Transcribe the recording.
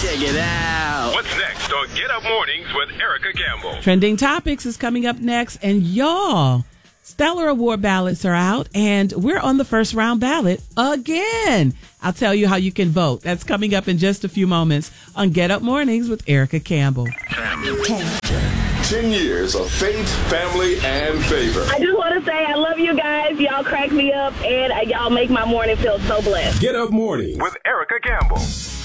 Check it out. What's next on Get Up Mornings with Erica Campbell? Trending Topics is coming up next, and y'all, Stellar Award ballots are out, and we're on the first round ballot again. I'll tell you how you can vote. That's coming up in just a few moments on Get Up Mornings with Erica Campbell. 10 years of faith, family, and favor. I just want to say I love you guys. Y'all crack me up, and y'all make my morning feel so blessed. Get Up Mornings With Erica Campbell.